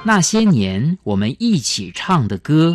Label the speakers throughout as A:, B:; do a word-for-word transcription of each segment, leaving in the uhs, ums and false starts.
A: 那些年我们一起唱的歌。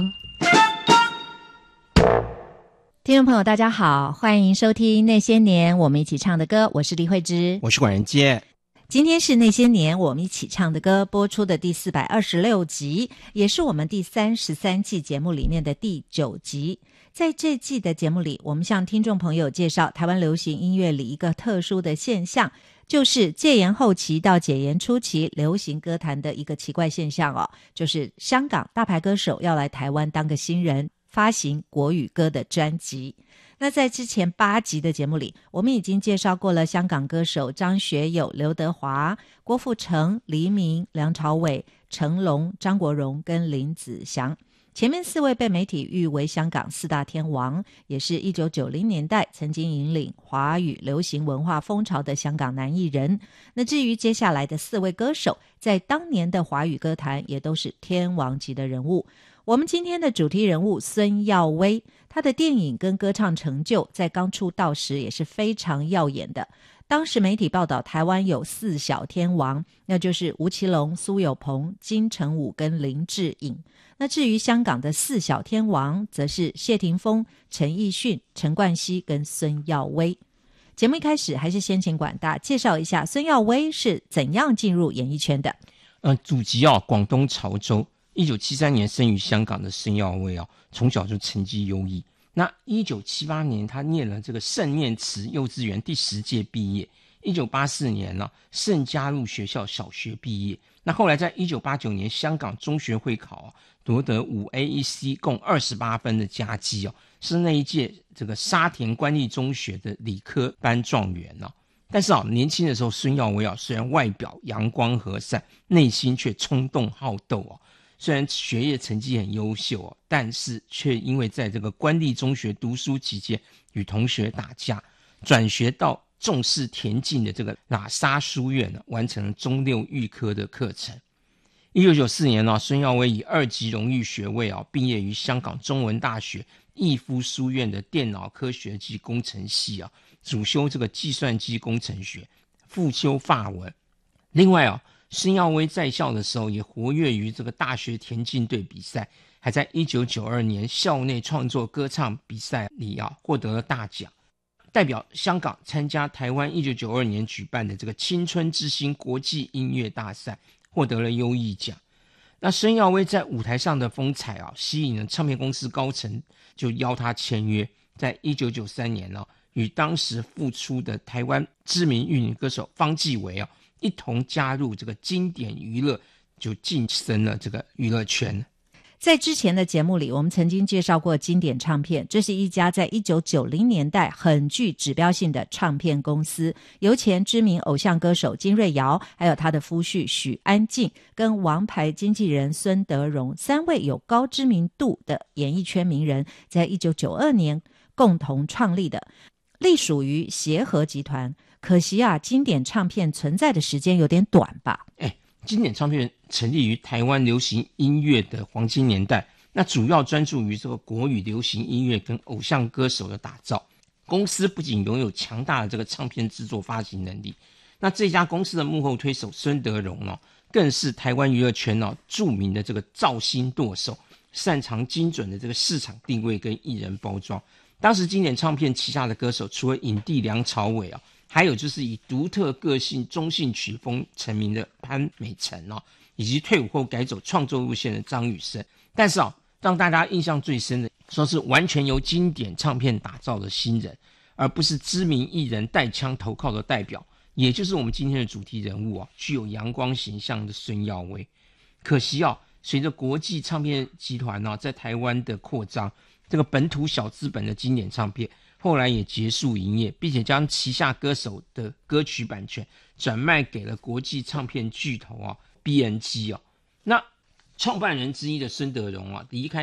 B: 听众朋友大家好，欢迎收听那些年我们一起唱的歌，我是李慧芝，
C: 我是管仁杰。
B: 今天是那些年我们一起唱的歌播出的第四百二十六集，也是我们第三十三季节目里面的第九集。在这季的节目里，我们向听众朋友介绍台湾流行音乐里一个特殊的现象，就是戒严后期到解严初期流行歌坛的一个奇怪现象哦，就是香港大牌歌手要来台湾当个新人，发行国语歌的专辑。那在之前八集的节目里，我们已经介绍过了香港歌手张学友、刘德华、郭富城、黎明、梁朝伟、成龙、张国荣跟林子祥。前面四位被媒体誉为香港四大天王，也是一九九零年代曾经引领华语流行文化风潮的香港男艺人。那至于接下来的四位歌手，在当年的华语歌坛也都是天王级的人物。我们今天的主题人物孙耀威，他的电影跟歌唱成就在刚出道时也是非常耀眼的。当时媒体报道台湾有四小天王，那就是吴奇隆、苏有朋、金城武跟林志颖。那至于香港的四小天王，则是谢霆锋、陈奕迅、陈冠希跟孙耀威。节目一开始还是先请管大介绍一下孙耀威是怎样进入演艺圈的。
C: 呃，祖籍啊广东潮州，一九七三年生于香港的孙耀威啊，从小就成绩优异。那一九七八年他念了这个圣念慈幼稚园第十届毕业，一九八四年呢、啊、圣加入学校小学毕业。那后来在一九八九年香港中学会考啊，夺得五 A 一 C 共二十八分的佳绩哦，是那一届这个沙田官立中学的理科班状元哦。但是啊，年轻的时候孙耀威啊，虽然外表阳光和善，内心却冲动好斗哦。虽然学业成绩很优秀哦，但是却因为在这个官立中学读书期间与同学打架，转学到重视田径的这个喇沙书院呢，完成了中六预科的课程。一九九四年呢、啊，孙耀威以二级荣誉学位啊，毕业于香港中文大学逸夫书院的电脑科学及工程系啊，主修这个计算机工程学，副修法文。另外啊，孙耀威在校的时候也活跃于这个大学田径队比赛，还在一九九二年校内创作歌唱比赛里啊获得了大奖，代表香港参加台湾一九九二年举办的这个青春之星国际音乐大赛，获得了优异奖。那孙耀威在舞台上的风采啊，吸引了唱片公司高层，就邀他签约，在一九九三年啊，与当时复出的台湾知名玉女歌手方季韦啊一同加入这个经典娱乐，就晋升了这个娱乐圈。
B: 在之前的节目里，我们曾经介绍过经典唱片，这是一家在一九九零年代很具指标性的唱片公司，由前知名偶像歌手金瑞瑶，还有他的夫婿许安静，跟王牌经纪人孙德荣三位有高知名度的演艺圈名人，在一九九二年共同创立的，隶属于协和集团。可惜啊，经典唱片存在的时间有点短吧。
C: 哎，经典唱片成立于台湾流行音乐的黄金年代，那主要专注于这个国语流行音乐跟偶像歌手的打造。公司不仅拥有强大的这个唱片制作发行能力，那这家公司的幕后推手孙德荣哦，更是台湾娱乐圈哦著名的这个造星舵手，擅长精准的这个市场定位跟艺人包装。当时经典唱片旗下的歌手，除了影帝梁朝伟啊，还有就是以独特个性中性曲风成名的潘美辰哦，以及退伍后改走创作路线的张雨生。但是啊，让大家印象最深的，说是完全由经典唱片打造的新人，而不是知名艺人带枪投靠的代表，也就是我们今天的主题人物啊，具有阳光形象的孙耀威。可惜啊，随着国际唱片集团啊在台湾的扩张，这个本土小资本的经典唱片后来也结束营业，并且将旗下歌手的歌曲版权转卖给了国际唱片巨头啊 B N G 啊。那创办人之一的孙德荣啊，离开